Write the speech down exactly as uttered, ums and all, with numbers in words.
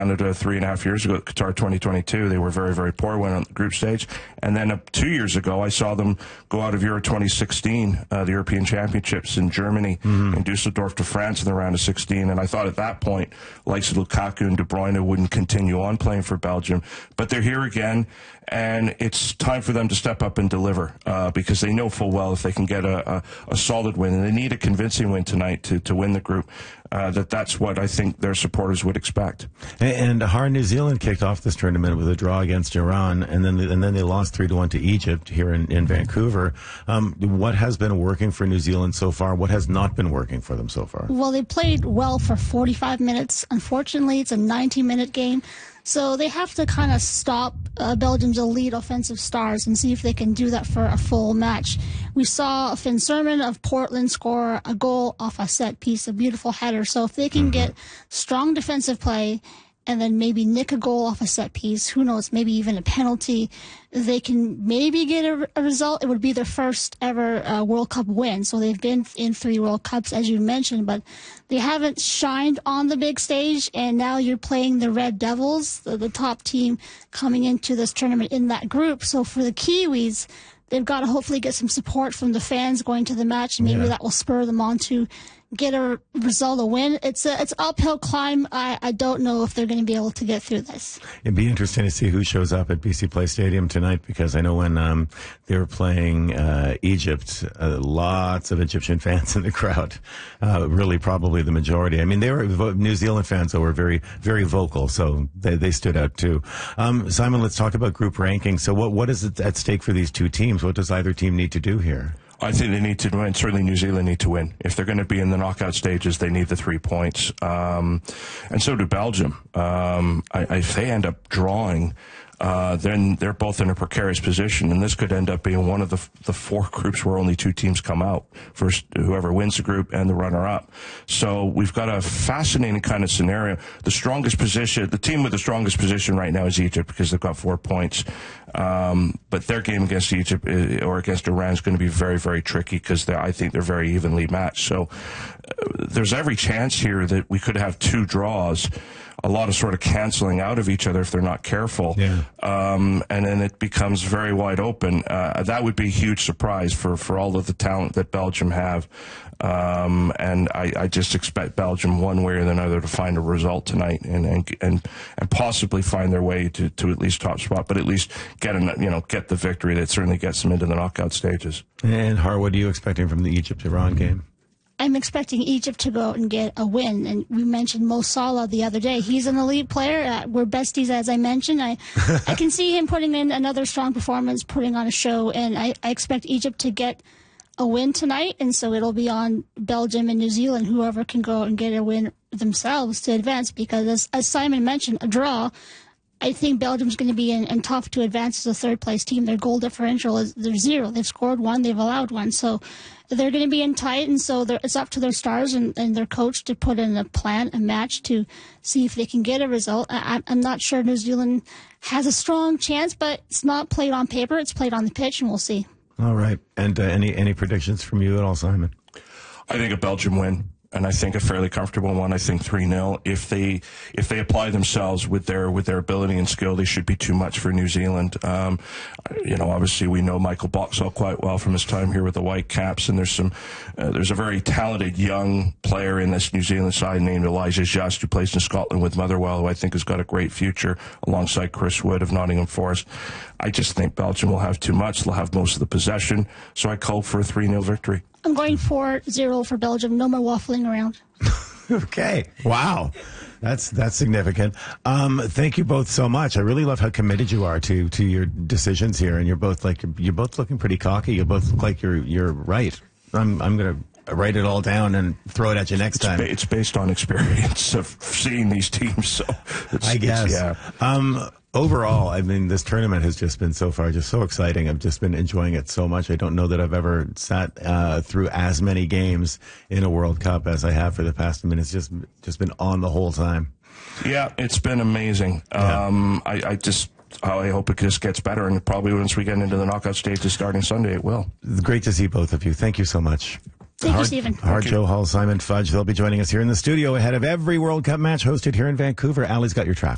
Canada three and a half years ago at Qatar twenty twenty-two. They were very, very poor, went on the group stage. And then uh, two years ago, I saw them go out of Euro twenty sixteen, uh, the European Championships in Germany, mm-hmm. in Dusseldorf to France in the round of sixteen. And I thought at that point, likes of Lukaku and De Bruyne wouldn't continue on playing for Belgium. But they're here again, and it's time for them to step up and deliver, uh, because they know full well if they can get a, a, a solid win, and they need a convincing win tonight to, to win the group, uh, that that's what I think their supporters would expect. And Har, New Zealand kicked off this tournament with a draw against Iran, and then and then they lost three to one to Egypt here in, in Vancouver. Um, what has been working for New Zealand so far? What has not been working for them so far? Well, they played well for forty-five minutes. Unfortunately, it's a ninety-minute game. So they have to kind of stop uh, Belgium's elite offensive stars and see if they can do that for a full match. We saw Finn Sermon of Portland score a goal off a set piece, a beautiful header. So if they can mm-hmm. get strong defensive play and then maybe nick a goal off a set piece, who knows, maybe even a penalty, they can maybe get a, a result. It would be their first ever uh, World Cup win. So they've been in three World Cups, as you mentioned, but they haven't shined on the big stage, and now you're playing the Red Devils, the, the top team coming into this tournament in that group. So for the Kiwis, they've got to hopefully get some support from the fans going to the match, and maybe yeah. that will spur them on to get a result, a win. It's a it's an uphill climb. I, I don't know if they're going to be able to get through this. It'd be interesting to see who shows up at B C Place Stadium tonight, because I know when um, they were playing uh, Egypt, uh, lots of Egyptian fans in the crowd. Uh, really, probably the majority. I mean, they were New Zealand fans that were very, very vocal, so they, they stood out too. Um, Simon, let's talk about group ranking. So, what what is at stake for these two teams? What does either team need to do here? I think they need to win. Certainly New Zealand need to win. If they're going to be in the knockout stages, they need the three points. Um, and so do Belgium. Um, I, if they end up drawing, uh, then they're both in a precarious position, and this could end up being one of the the four groups where only two teams come out, first whoever wins the group and the runner-up. So we've got a fascinating kind of scenario. The strongest position, the team with the strongest position right now is Egypt, because they've got four points. Um, but their game against Egypt uh, or against Iran is going to be very, very tricky, because I think they're very evenly matched. So uh, there's every chance here that we could have two draws, a lot of sort of canceling out of each other if they're not careful. Yeah. Um, and then it becomes very wide open. Uh, that would be a huge surprise for, for all of the talent that Belgium have. Um, and I, I just expect Belgium one way or another to find a result tonight, and, and, and, and possibly find their way to, to at least top spot, but at least get an, you know, get the victory that certainly gets them into the knockout stages. And Har, what are you expecting from the Egypt-Iran game? I'm expecting Egypt to go out and get a win. And we mentioned Mo Salah the other day. He's an elite player. Uh, we're besties, as I mentioned. I I can see him putting in another strong performance, putting on a show, and I, I expect Egypt to get a win tonight. And so it'll be on Belgium and New Zealand, whoever can go out and get a win themselves to advance, because as, as Simon mentioned, a draw, I think Belgium's going to be in, in tough to advance as a third-place team. Their goal differential is they're zero. They've scored one. They've allowed one. So they're going to be in tight, and so it's up to their stars and, and their coach to put in a plan, a match, to see if they can get a result. I, I'm not sure New Zealand has a strong chance, but it's not played on paper. It's played on the pitch, and we'll see. All right. And uh, any any predictions from you at all, Simon? I think a Belgium win. And I think a fairly comfortable one. I think three nil. If they if they apply themselves with their with their ability and skill, they should be too much for New Zealand. Um, you know, obviously we know Michael Boxall quite well from his time here with the Whitecaps, and there's some uh, there's a very talented young player in this New Zealand side named Elijah Just, who plays in Scotland with Motherwell, who I think has got a great future alongside Chris Wood of Nottingham Forest. I just think Belgium will have too much. They'll have most of the possession, so I call for a three nil victory. I'm going four zero for Belgium. No more waffling around. Okay. Wow. That's that's significant. Um, thank you both so much. I really love how committed you are to to your decisions here, and you're both like you're both looking pretty cocky. You both look like you're you're right. I'm I'm gonna write it all down and throw it at you next it's time. Ba- it's based on experience of seeing these teams, so it's, I guess. It's, yeah. Um, Overall, I mean, this tournament has just been so far just so exciting. I've just been enjoying it so much. I don't know that I've ever sat uh, through as many games in a World Cup as I have for the past. I mean, it's just just been on the whole time. Yeah, it's been amazing. Yeah. Um, I, I just. I hope it just gets better, and probably once we get into the knockout stages starting Sunday, it will. Great to see both of you. Thank you so much. Thank you, Stephen. Har Joe Hall, Simon Fudge. They'll be joining us here in the studio ahead of every World Cup match hosted here in Vancouver. Allie's got your traffic.